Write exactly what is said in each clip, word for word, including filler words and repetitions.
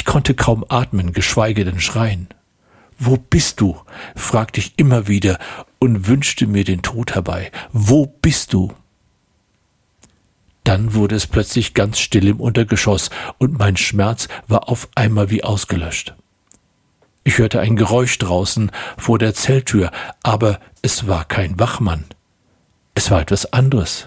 Ich konnte kaum atmen, geschweige denn schreien. »Wo bist du?« fragte ich immer wieder und wünschte mir den Tod herbei. »Wo bist du?« Dann wurde es plötzlich ganz still im Untergeschoss und mein Schmerz war auf einmal wie ausgelöscht. Ich hörte ein Geräusch draußen vor der Zelttür, aber es war kein Wachmann. Es war etwas anderes.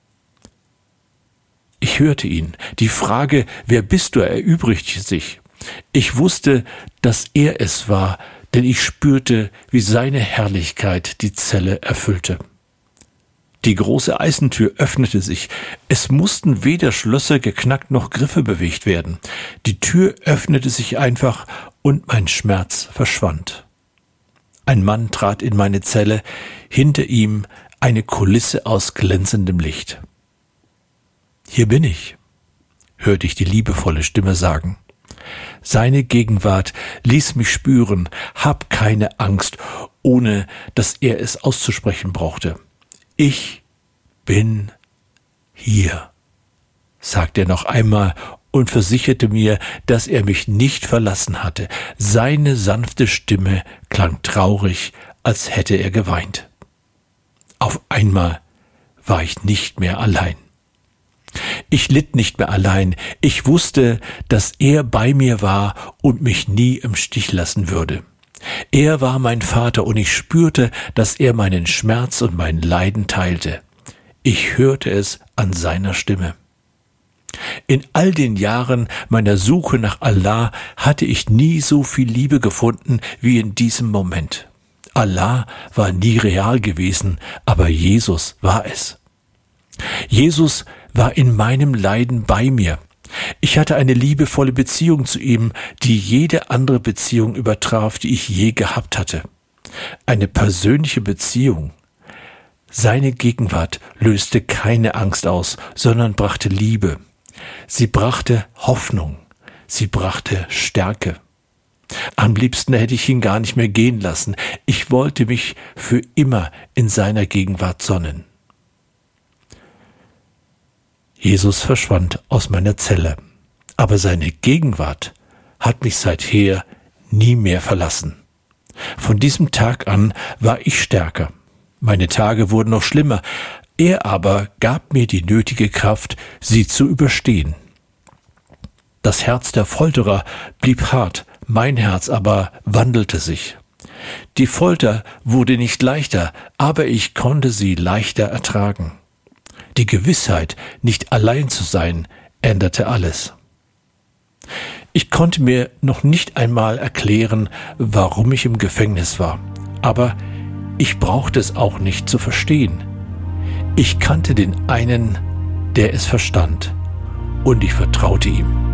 Ich hörte ihn. Die Frage, wer bist du, erübrigte sich. Ich wusste, dass er es war, denn ich spürte, wie seine Herrlichkeit die Zelle erfüllte. Die große Eisentür öffnete sich. Es mussten weder Schlösser geknackt noch Griffe bewegt werden. Die Tür öffnete sich einfach und mein Schmerz verschwand. Ein Mann trat in meine Zelle, hinter ihm eine Kulisse aus glänzendem Licht. »Hier bin ich«, hörte ich die liebevolle Stimme sagen. Seine Gegenwart ließ mich spüren, hab keine Angst, ohne dass er es auszusprechen brauchte. »Ich bin hier«, sagte er noch einmal und versicherte mir, dass er mich nicht verlassen hatte. Seine sanfte Stimme klang traurig, als hätte er geweint. Auf einmal war ich nicht mehr allein. Ich litt nicht mehr allein. Ich wusste, dass er bei mir war und mich nie im Stich lassen würde. Er war mein Vater und ich spürte, dass er meinen Schmerz und mein Leiden teilte. Ich hörte es an seiner Stimme. In all den Jahren meiner Suche nach Allah hatte ich nie so viel Liebe gefunden wie in diesem Moment. Allah war nie real gewesen, aber Jesus war es. Jesus war in meinem Leiden bei mir. Ich hatte eine liebevolle Beziehung zu ihm, die jede andere Beziehung übertraf, die ich je gehabt hatte. Eine persönliche Beziehung. Seine Gegenwart löste keine Angst aus, sondern brachte Liebe. Sie brachte Hoffnung. Sie brachte Stärke. Am liebsten hätte ich ihn gar nicht mehr gehen lassen. Ich wollte mich für immer in seiner Gegenwart sonnen. Jesus verschwand aus meiner Zelle, aber seine Gegenwart hat mich seither nie mehr verlassen. Von diesem Tag an war ich stärker. Meine Tage wurden noch schlimmer, er aber gab mir die nötige Kraft, sie zu überstehen. Das Herz der Folterer blieb hart, mein Herz aber wandelte sich. Die Folter wurde nicht leichter, aber ich konnte sie leichter ertragen. Die Gewissheit, nicht allein zu sein, änderte alles. Ich konnte mir noch nicht einmal erklären, warum ich im Gefängnis war, aber ich brauchte es auch nicht zu verstehen. Ich kannte den einen, der es verstand, und ich vertraute ihm.